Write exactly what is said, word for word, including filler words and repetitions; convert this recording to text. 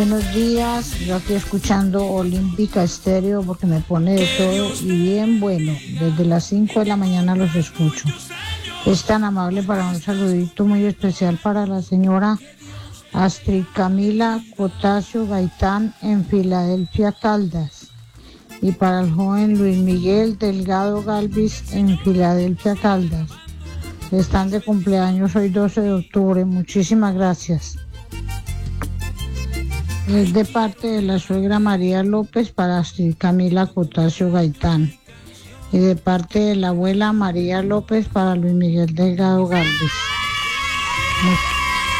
Buenos días, yo aquí escuchando Olímpica Estéreo porque me pone de todo y bien bueno. Desde las cinco de la mañana los escucho. Es tan amable para un saludito muy especial para la señora Astrid Camila Cotasio Gaitán en Filadelfia, Caldas. Y para el joven Luis Miguel Delgado Galvis en Filadelfia, Caldas. Están de cumpleaños hoy doce de octubre. Muchísimas gracias. Es de parte de la suegra María López para Astrid Camila Cotasio Gaitán. Y de parte de la abuela María López para Luis Miguel Delgado Galvis.